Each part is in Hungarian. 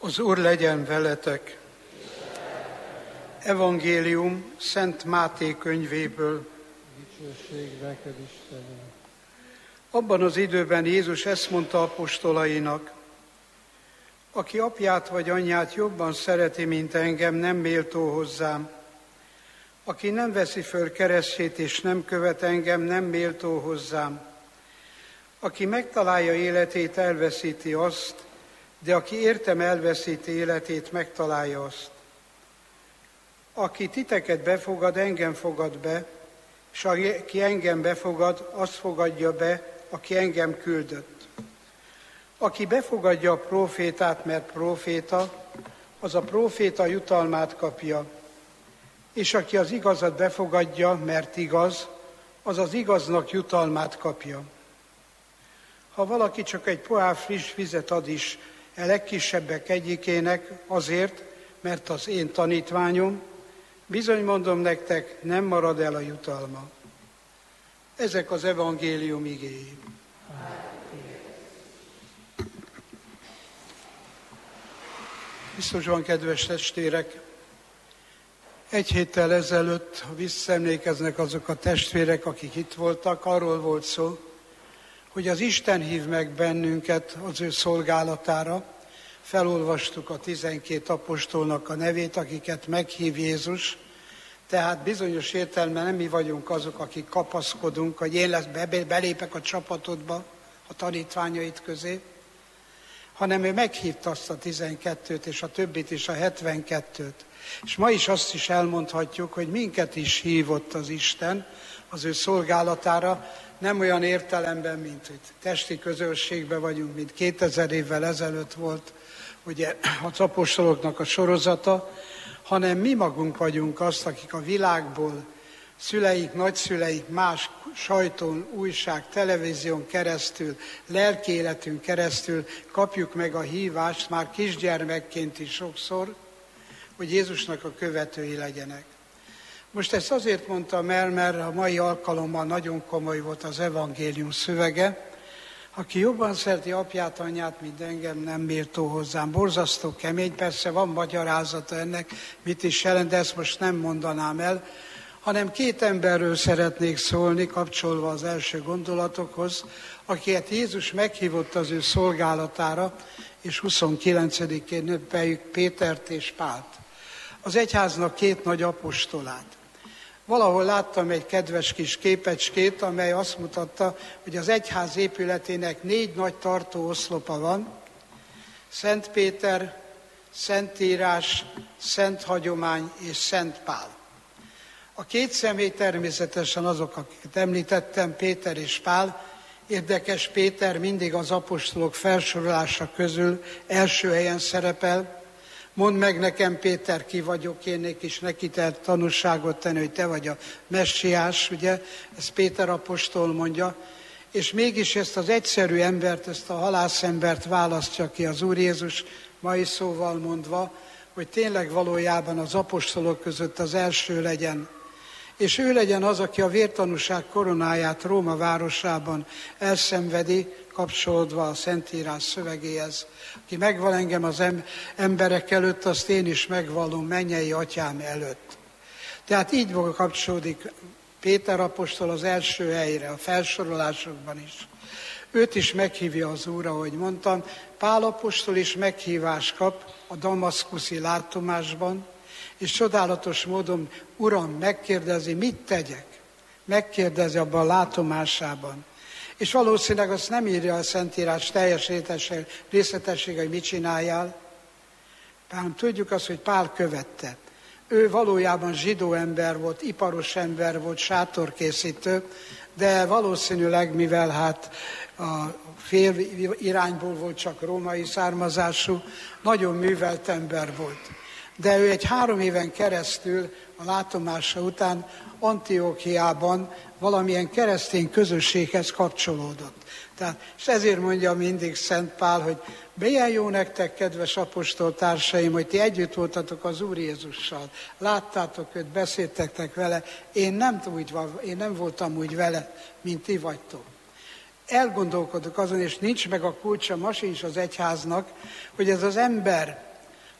Az Úr legyen veletek! Evangélium Szent Máté könyvéből. Dicsőség neked, Istenem! Abban az időben Jézus ezt mondta apostolainak: aki apját vagy anyját jobban szereti, mint engem, nem méltó hozzám. Aki nem veszi föl keresztjét és nem követ engem, nem méltó hozzám. Aki megtalálja életét, elveszíti azt, de aki értem elveszíti életét, megtalálja azt. Aki titeket befogad, engem fogad be, és aki engem befogad, azt fogadja be, aki engem küldött. Aki befogadja a prófétát, mert próféta, az a próféta jutalmát kapja. És aki az igazat befogadja, mert igaz, az az igaznak jutalmát kapja. Ha valaki csak egy pohár friss vizet ad is a legkisebbek egyikének, azért, mert az én tanítványom, bizony mondom nektek, nem marad el a jutalma. Ezek az evangélium igéi. Biztos van, kedves testvérek, egy héttel ezelőtt, ha visszaemlékeznek azok a testvérek, akik itt voltak, arról volt szó, hogy az Isten hív meg bennünket az ő szolgálatára. Felolvastuk a 12 apostolnak a nevét, akiket meghív Jézus. Tehát bizonyos értelemben nem mi vagyunk azok, akik kapaszkodunk, hogy én belépek a csapatodba, a tanítványait közé, hanem ő meghívta azt a 12-t, és a többit is, a 72-t. És ma is azt is elmondhatjuk, hogy minket is hívott az Isten az ő szolgálatára, nem olyan értelemben, mint hogy testi közösségben vagyunk, mint 2000 évvel ezelőtt volt ugye az apostoloknak a sorozata, hanem mi magunk vagyunk azt, akik a világból, szüleik, nagyszüleik, más sajtón, újság, televízión keresztül, lelkiéletünk keresztül kapjuk meg a hívást, már kisgyermekként is sokszor, hogy Jézusnak a követői legyenek. Most ezt azért mondtam el, mert a mai alkalommal nagyon komoly volt az evangélium szövege. Aki jobban szereti apját, anyját, mint engem, nem méltó hozzám. Borzasztó kemény, persze van magyarázata ennek, mit is jelent, de ezt most nem mondanám el, hanem két emberről szeretnék szólni, kapcsolva az első gondolatokhoz, akiket Jézus meghívott az ő szolgálatára, és 29-én növeljük Pétert és Pált. Az egyháznak két nagy apostolát. Valahol láttam egy kedves kis képecskét, amely azt mutatta, hogy az egyház épületének 4 nagy tartóoszlopa van: Szent Péter, Szentírás, Szent Hagyomány és Szent Pál. A két személy természetesen azok, akiket említettem, Péter és Pál. Érdekes, Péter mindig az apostolok felsorolása közül első helyen szerepel. Mondd meg nekem, Péter, ki vagyok én, és neki tehet tanúságot tenni, hogy te vagy a messiás, ugye? Ezt Péter apostol mondja. És mégis ezt az egyszerű embert, ezt a halászembert választja ki az Úr Jézus, mai szóval mondva, hogy tényleg valójában az apostolok között az első legyen. És ő legyen az, aki a vértanúság koronáját Róma városában elszenvedi, kapcsolódva a Szentírás szövegéhez. Aki megval engem az emberek előtt, azt én is megvallom mennyei atyám előtt. Tehát így kapcsolódik Péter apostol az első helyre, a felsorolásokban is. Őt is meghívja az Úr, ahogy mondtam. Pál apostol is meghívást kap a damaszkuszi látomásban, és csodálatos módon, Uram, megkérdezi, mit tegyek? Megkérdezi abban a látomásában. És valószínűleg azt nem írja a Szentírás teljes részletessége, hogy mit csináljál. Hanem tudjuk azt, hogy Pál követte. Ő valójában zsidó ember volt, iparos ember volt, sátorkészítő, de valószínűleg, mivel hát a fél irányból volt csak római származású, nagyon művelt ember volt. De ő egy 3 éven keresztül a látomása után Antiókiában valamilyen keresztény közösséghez kapcsolódott. Tehát, és ezért mondja mindig Szent Pál, hogy milyen jó nektek, kedves apostoltársaim, hogy ti együtt voltatok az Úr Jézussal. Láttátok őt, beszéltetek vele, én nem voltam úgy vele, mint ti vagytok. Elgondolkodok azon, és nincs meg a kulcsa ma sincs az egyháznak, hogy ez az ember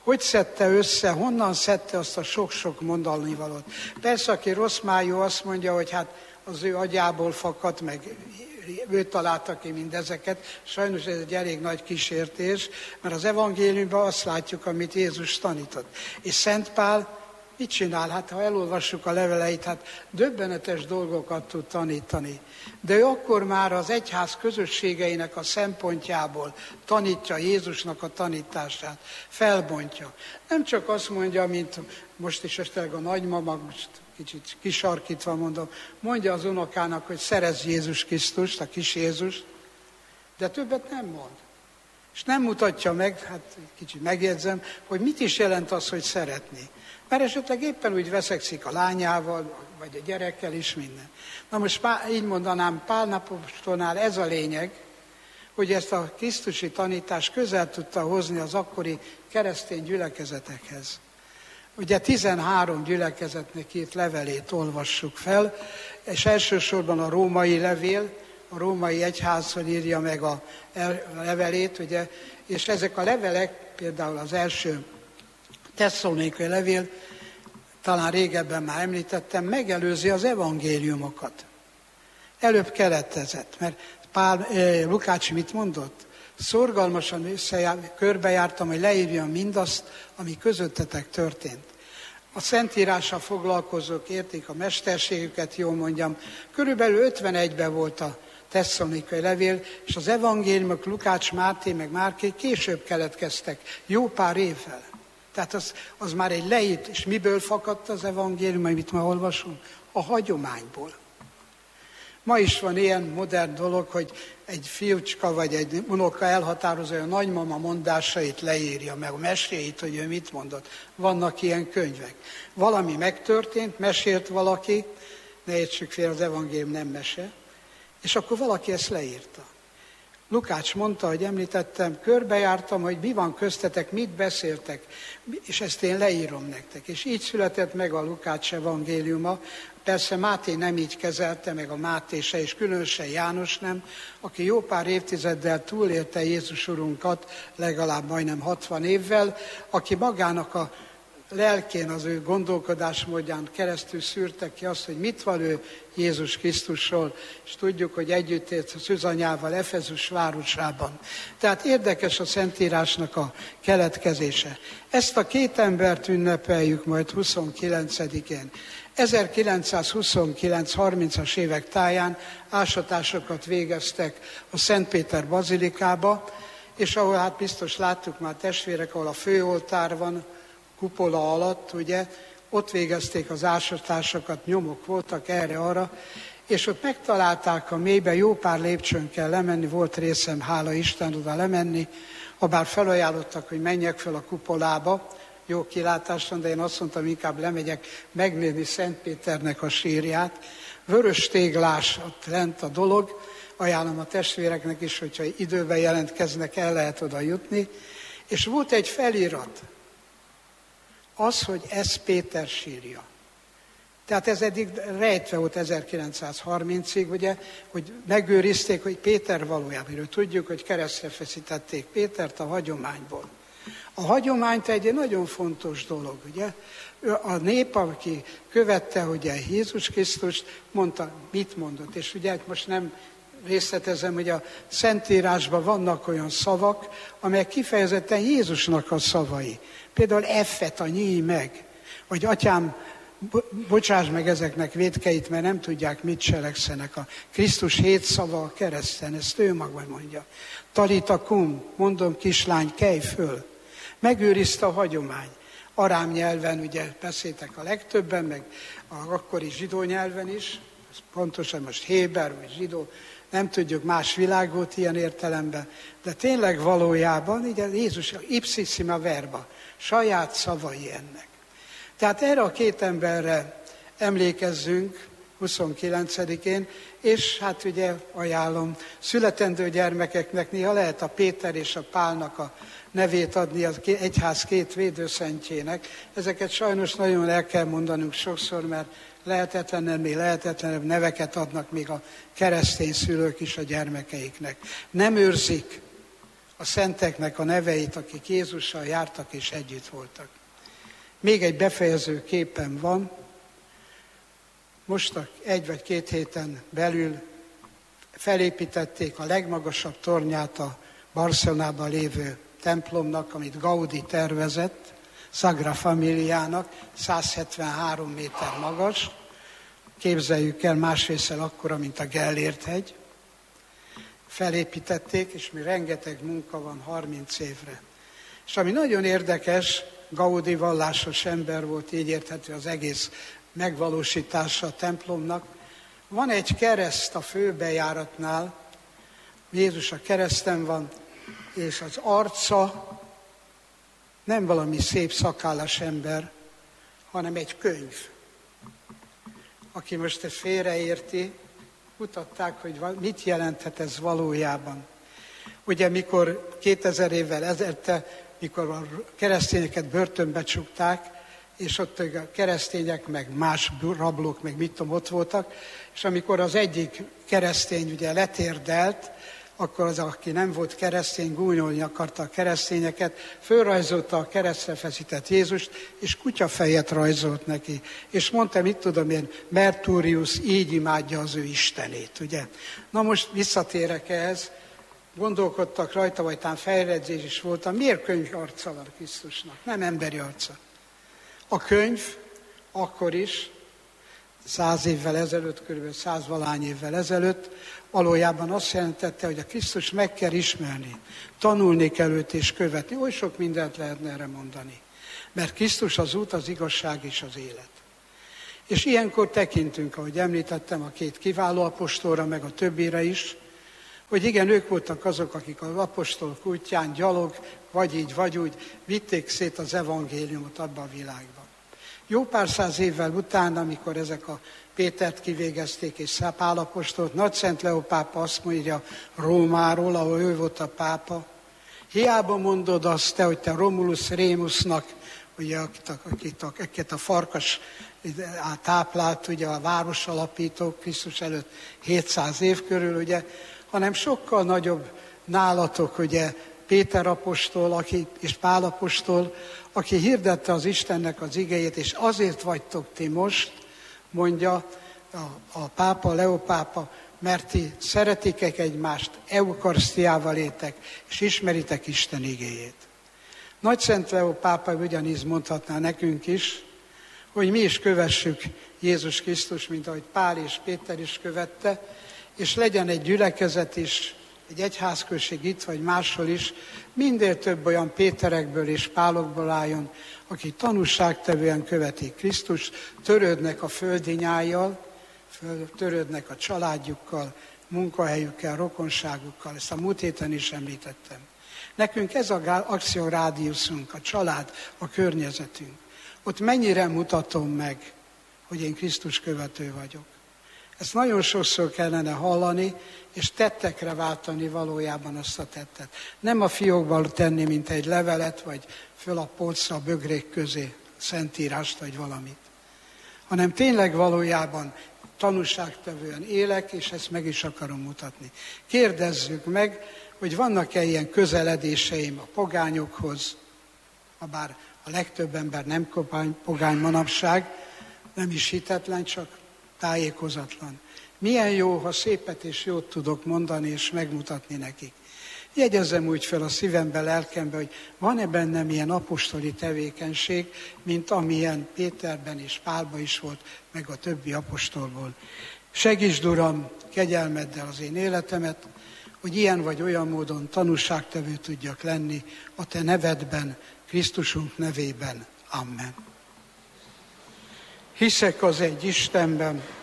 Hogy szedte össze, honnan szedte azt a sok-sok mondanivalót. Persze, aki rossz májú, azt mondja, hogy hát az ő agyából fakadt, meg ő találta ki mindezeket. Sajnos ez egy elég nagy kísértés, mert az evangéliumban azt látjuk, amit Jézus tanított. És Szent Pál mit csinál? Hát ha elolvassuk a leveleit, hát döbbenetes dolgokat tud tanítani. De ő akkor már az egyház közösségeinek a szempontjából tanítja Jézusnak a tanítását, felbontja. Nem csak azt mondja, mint most is esetleg a nagymama, most kicsit kisarkítva mondom, mondja az unokának, hogy szerezz Jézus Krisztust, a kis Jézust, de többet nem mond. És nem mutatja meg, hát kicsit megjegyzem, hogy mit is jelent az, hogy szeretni. Mert esetleg éppen úgy veszekszik a lányával, vagy a gyerekkel is, minden. Na most így mondanám, Pál apostolnál ez a lényeg, hogy ezt a krisztusi tanítást közel tudta hozni az akkori keresztény gyülekezetekhez. Ugye 13 gyülekezetnek írt levelét olvassuk fel, és elsősorban a római levél, a római egyházról írja meg a levelét, ugye, és ezek a levelek, például az első Tesszalonikai levél, talán régebben már említettem, megelőzi az evangéliumokat. Előbb keletezett, mert Lukács mit mondott? Szorgalmasan körbejártam, hogy leírjam mindazt, ami közöttetek történt. A Szentírással foglalkozók értik a mesterségüket, jól mondjam. Körülbelül 51-ben volt a Tesszalonikai levél, és az evangéliumok Lukács, Máté meg Márké később keletkeztek, jó pár évvel. Tehát az már egy leírt, és miből fakadt az evangélium, amit ma olvasunk? A hagyományból. Ma is van ilyen modern dolog, hogy egy fiúcska vagy egy unoka elhatározza, hogy a nagymama mondásait leírja, meg a meséit, hogy ő mit mondott. Vannak ilyen könyvek. Valami megtörtént, mesélt valaki, ne értsük félre, az evangélium nem mese, és akkor valaki ezt leírta. Lukács mondta, hogy említettem, körbejártam, hogy mi van köztetek, mit beszéltek, és ezt én leírom nektek. És így született meg a Lukács evangéliuma. Persze Máté nem így kezelte, meg a Máté se, és különösen János nem, aki jó pár évtizeddel túlélte Jézus Urunkat, legalább majdnem 60 évvel, aki magának a lelkén, az ő gondolkodásmódján keresztül szűrte ki azt, hogy mit van ő Jézus Krisztusról, és tudjuk, hogy együtt élt Szűzanyával Efezus városában. Tehát érdekes a Szentírásnak a keletkezése. Ezt a két embert ünnepeljük majd 29-én. 1929-30-as évek táján ásatásokat végeztek a Szentpéter bazilikába, és ahol hát biztos láttuk már testvérek, ahol a főoltár van, kupola alatt, ugye, ott végezték az ásatásokat, nyomok voltak erre-arra, és ott megtalálták a mélybe, jó pár lépcsőn kell lemenni, volt részem, hála Isten, oda lemenni, habár felajánlottak, hogy menjek fel a kupolába, jó kilátás van, de én azt mondtam, inkább lemegyek megnézni Szent Péternek a sírját. Vörös téglás ott lent a dolog, ajánlom a testvéreknek is, hogyha időben jelentkeznek, el lehet oda jutni, és volt egy felirat, az, hogy ez Péter sírja. Tehát ez eddig rejtve volt 1930-ig, ugye, hogy megőrizték, hogy Péter valójában, tudjuk, hogy keresztre feszítették Pétert a hagyományból. A hagyományt egy nagyon fontos dolog, ugye? A nép, aki követte ugye Jézus Krisztust, mondta, mit mondott. És ugye most nem részletezem, hogy a Szentírásban vannak olyan szavak, amelyek kifejezetten Jézusnak a szavai. Például effet, nyíj meg, vagy atyám, bocsáss meg ezeknek vétkeit, mert nem tudják, mit cselekszenek. A Krisztus 7 szava a kereszten, ezt ő maga mondja. Talita kum, mondom kislány, kelj föl. Megőrizte a hagyomány. Arám nyelven ugye beszéltek a legtöbben, meg az akkori zsidó nyelven is, pontosan most héber vagy zsidó, nem tudjuk más világot ilyen értelemben, de tényleg valójában, ugye Jézus ipsissima verba, saját szavai ennek. Tehát erre a két emberre emlékezzünk 29-én, és hát ugye ajánlom, születendő gyermekeknek néha lehet a Péter és a Pálnak a nevét adni az egyház két védőszentjének. Ezeket sajnos nagyon el kell mondanunk sokszor, mert lehetetlenebb neveket adnak még a keresztény szülők is a gyermekeiknek. Nem őrzik a szenteknek a neveit, akik Jézussal jártak és együtt voltak. Még egy befejező képen van. Most 1 vagy 2 héten belül felépítették a legmagasabb tornyát a Barcelonában lévő templomnak, amit Gaudi tervezett, Sagrada Familiának, 173 méter magas. Képzeljük el, másrészel akkora, mint a Gellért-hegy. Felépítették, és mi rengeteg munka van 30 évre. És ami nagyon érdekes, Gaudi vallásos ember volt, így érthető az egész megvalósítása a templomnak. Van egy kereszt a főbejáratnál, Jézus a kereszten van, és az arca nem valami szép szakállas ember, hanem egy könyv. Aki most ezt félreérti, kutatták, hogy mit jelenthet ez valójában. Ugye mikor 2000 évvel ezelőtt, mikor a keresztényeket börtönbe csukták, és ott a keresztények, meg más rablók, meg mit tudom, ott voltak, és amikor az egyik keresztény ugye letérdelt, akkor az, aki nem volt keresztény, gúnyolni akarta a keresztényeket, fölrajzolta a keresztre feszített Jézust, és kutyafejet rajzolt neki. És mondta, mit tudom én, Merturius így imádja az ő istenét, ugye? Na most visszatérek ehhez, gondolkodtak rajta, vagy talán fejledzés is voltam, miért könyv arca van Krisztusnak, nem emberi arca. A könyv akkor is, 100 évvel ezelőtt, kb. 100-valány évvel ezelőtt, valójában azt jelentette, hogy a Krisztus meg kell ismerni, tanulni kell őt és követni. Oly sok mindent lehetne erre mondani. Mert Krisztus az út, az igazság és az élet. És ilyenkor tekintünk, ahogy említettem, a 2 kiváló apostolra, meg a többire is, hogy igen, ők voltak azok, akik az apostolok útján gyalog, vagy így, vagy úgy vitték szét az evangéliumot abba a világba. Jó pár száz évvel utána, amikor ezek a Pétert kivégezték, és Pál apostolt, Nagyszent Leó pápa azt mondja Rómáról, ahol ő volt a pápa, hiába mondod azt te, hogy te Romulus Rémusnak, ugye, akiket a farkas táplált, ugye a városalapítók Krisztus előtt 700 év körül, ugye, hanem sokkal nagyobb nálatok, ugye, Péter apostol, és Pál apostol, aki hirdette az Istennek az igéjét, és azért vagytok ti most, mondja a pápa, Leó pápa, mert ti szeretitek egymást, eukarisztiával éltek, és ismeritek Isten igéjét. Nagyszent Leó pápa ugyanígy mondhatná nekünk is, hogy mi is kövessük Jézus Krisztus, mint ahogy Pál és Péter is követte, és legyen egy gyülekezet is, egy egyházközség itt vagy máshol is, minél több olyan Péterekből és Pálokból álljon, akik tanúságtevően követik Krisztust, törődnek a földi nyájjal, törődnek a családjukkal, munkahelyükkel, rokonságukkal. Ezt a múlt héten is említettem. Nekünk ez az akciórádiuszunk, a család, a környezetünk. Ott mennyire mutatom meg, hogy én Krisztus követő vagyok. Ezt nagyon sokszor kellene hallani, és tettekre váltani valójában azt a tettet. Nem a fiókban tenni, mint egy levelet, vagy föl a polcra, a bögrék közé, szentírást, vagy valamit. Hanem tényleg valójában tanúságtevően élek, és ezt meg is akarom mutatni. Kérdezzük meg, hogy vannak-e ilyen közeledéseim a pogányokhoz, habár a legtöbb ember nem pogány manapság, nem is hitetlen, csak tájékozatlan. Milyen jó, ha szépet és jót tudok mondani és megmutatni nekik. Jegyezzem úgy fel a szívembe, lelkembe, hogy van-e bennem ilyen apostoli tevékenység, mint amilyen Péterben és Pálban is volt, meg a többi apostolból. Segítsd, Uram, kegyelmeddel az én életemet, hogy ilyen vagy olyan módon tanúságtevő tudjak lenni a Te nevedben, Krisztusunk nevében. Amen. Hiszek az egy Istenben,